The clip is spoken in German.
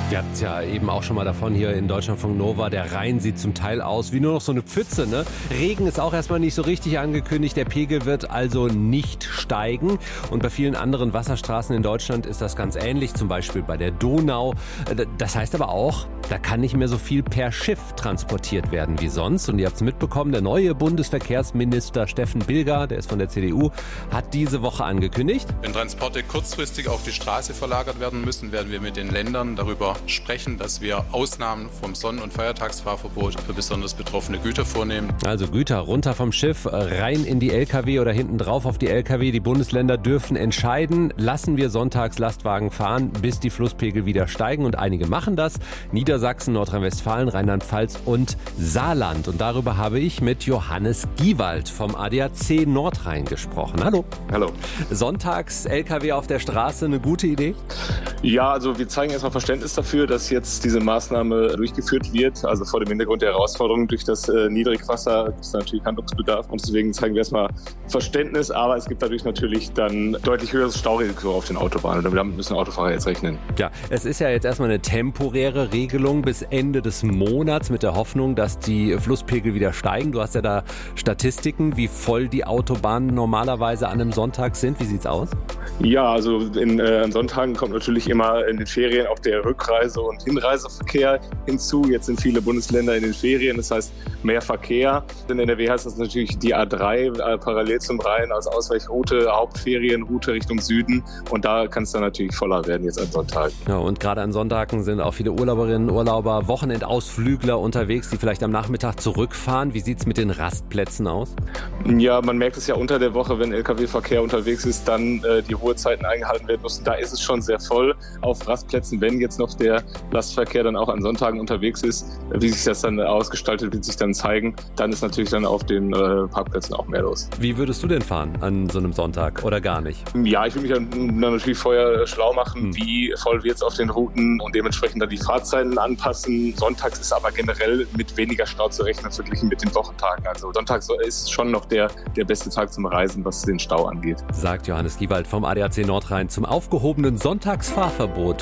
Wir hatten es ja eben auch schon mal davon hier in Deutschlandfunk Nova. Der Rhein sieht zum Teil aus wie nur noch so eine Pfütze, ne? Regen ist auch erstmal nicht so richtig angekündigt. Der Pegel wird also nicht steigen. Und bei vielen anderen Wasserstraßen in Deutschland ist das ganz ähnlich. Zum Beispiel bei der Donau. Das heißt aber auch, da kann nicht mehr so viel per Schiff transportiert werden wie sonst. Und ihr habt es mitbekommen, der neue Bundesverkehrsminister Steffen Bilger, der ist von der CDU, hat diese Woche angekündigt: Wenn Transporte kurzfristig auf die Straße verlagert werden müssen, werden wir mit den Ländern darüber sprechen, dass wir Ausnahmen vom Sonn- und Feiertagsfahrverbot für besonders betroffene Güter vornehmen. Also Güter runter vom Schiff, rein in die LKW oder hinten drauf auf die LKW. Die Bundesländer dürfen entscheiden, lassen wir sonntags Lastwagen fahren, bis die Flusspegel wieder steigen. Und einige machen das. Niedersachsen, Nordrhein-Westfalen, Rheinland-Pfalz und Saarland. Und darüber habe ich mit Johannes Giewald vom ADAC Nordrhein gesprochen. Hallo. Hallo. Sonntags LKW auf der Straße, eine gute Idee? Ja, also wir zeigen erstmal Verständnis dafür, dass jetzt diese Maßnahme durchgeführt wird. Also vor dem Hintergrund der Herausforderung durch das Niedrigwasser ist natürlich Handlungsbedarf. Und deswegen zeigen wir erstmal Verständnis. Aber es gibt dadurch natürlich dann deutlich höheres Staurisiko auf den Autobahnen. Und damit müssen Autofahrer jetzt rechnen. Ja, es ist ja jetzt erstmal eine temporäre Regelung bis Ende des Monats mit der Hoffnung, dass die Flusspegel wieder steigen. Du hast ja da Statistiken, wie voll die Autobahnen normalerweise an einem Sonntag sind. Wie sieht's aus? Ja, also an Sonntagen kommt natürlich immer in den Ferien auch der Rückreise- und Hinreiseverkehr hinzu. Jetzt sind viele Bundesländer in den Ferien, das heißt mehr Verkehr. In NRW heißt das natürlich die A3 parallel zum Rhein als Ausweichroute, Hauptferienroute Richtung Süden. Und da kann es dann natürlich voller werden jetzt an Sonntagen. Ja, und gerade an Sonntagen sind auch viele Urlauberinnen, Urlauber, Wochenendausflügler unterwegs, die vielleicht am Nachmittag zurückfahren. Wie sieht's mit den Rastplätzen aus? Ja, man merkt es ja unter der Woche, wenn Lkw-Verkehr unterwegs ist, dann die Ruhezeiten eingehalten werden müssen. Da ist es schon sehr voll auf Rastplätzen. Wenn jetzt noch der Lastverkehr dann auch an Sonntagen unterwegs ist, wie sich das dann ausgestaltet, wird sich dann zeigen. Dann ist natürlich dann auf den Parkplätzen auch mehr los. Wie würdest du denn fahren an so einem Sonntag oder gar nicht? Ja, ich will mich dann natürlich vorher schlau machen, wie voll wird es auf den Routen und dementsprechend dann die Fahrzeiten anpassen. Sonntags ist aber generell mit weniger Stau zu rechnen verglichen mit den Wochentagen. Also sonntags ist schon noch der beste Tag zum Reisen, was den Stau angeht. Sagt Johannes Giewald vom ADAC Nordrhein zum aufgehobenen Sonntagsfahrverbot